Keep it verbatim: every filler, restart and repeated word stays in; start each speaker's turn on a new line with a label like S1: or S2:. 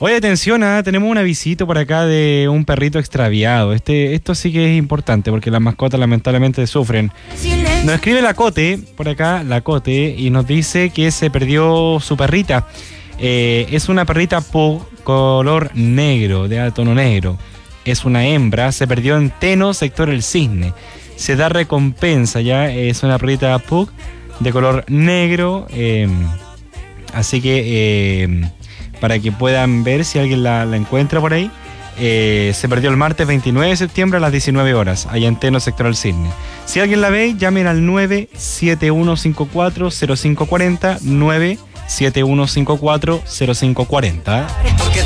S1: Oye, atención, ¿eh? Tenemos un avisito por acá de un perrito extraviado. Este, esto sí que es importante porque las mascotas lamentablemente sufren. Nos escribe la Cote, por acá, la Cote, y nos dice que se perdió su perrita. Eh, es una perrita pug color negro, de tono negro. Es una hembra, se perdió en Teno, sector El Cisne. Se da recompensa, ya, es una perrita pug de color negro. Eh, así que... Eh, para que puedan ver si alguien la, la encuentra por ahí. Eh, se perdió el martes veintinueve de septiembre a las diecinueve horas, allá en Teno, sector del Cisne. Si alguien la ve, llamen al nueve siete uno cinco cuatro cero cinco cuatro cero, nueve siete uno cinco cuatro cero cinco cuatro cero.